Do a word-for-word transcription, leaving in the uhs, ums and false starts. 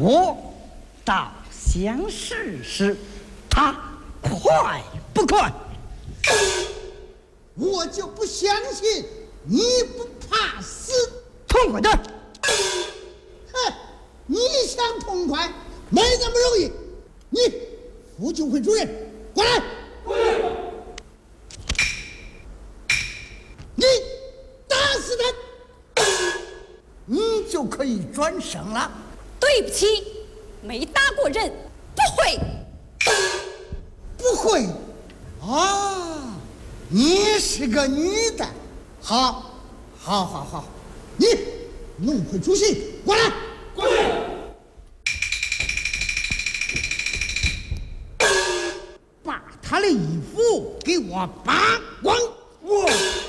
我倒想试试，他快不快？ 我就不相信你不怕死。 痛快点！ 哼，你想痛快没那么容易。你副救会主任过来。 过来。 你打死他，你就可以转生了。 对不起，没打过人，不会。 不会啊，你是个女的。好，好，好，好，你弄回主席过来。 过来。 把他的衣服给我扒光。 我。